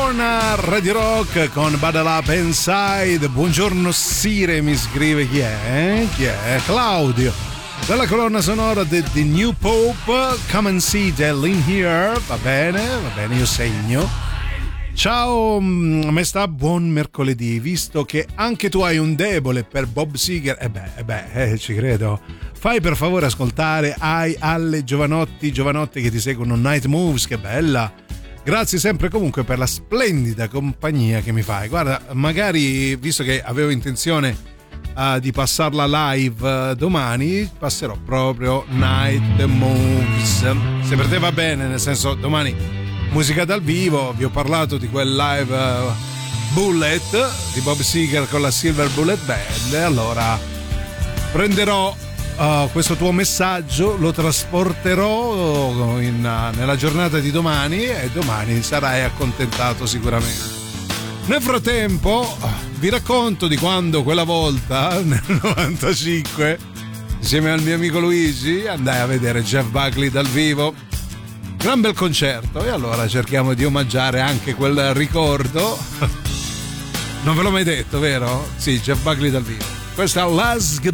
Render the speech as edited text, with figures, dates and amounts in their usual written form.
Buongiorno Radio Rock con Buddle Up Inside. Buongiorno Sire, mi scrive chi è? Chi è? Claudio. Dalla colonna sonora di The New Pope, Come and See Del in Here. Va bene, io segno. Ciao, a me sta buon mercoledì, visto che anche tu hai un debole per Bob Seger. Ci credo. Fai per favore ascoltare alle giovanotte che ti seguono Night Moves, che bella. Grazie sempre comunque per la splendida compagnia che mi fai. Guarda, magari, visto che avevo intenzione di passarla live domani, passerò proprio Night Moves. Se per te va bene, nel senso, domani musica dal vivo. Vi ho parlato di quel live Bullet di Bob Seger con la Silver Bullet Band, e allora prenderò questo tuo messaggio, lo trasporterò nella giornata di domani, e domani sarai accontentato sicuramente. Nel frattempo vi racconto di quando quella volta nel 95, insieme al mio amico Luigi, andai a vedere Jeff Buckley dal vivo. Gran bel concerto, e allora cerchiamo di omaggiare anche quel ricordo. Non ve l'ho mai detto, vero? Sì, Jeff Buckley dal vivo. Questa è Last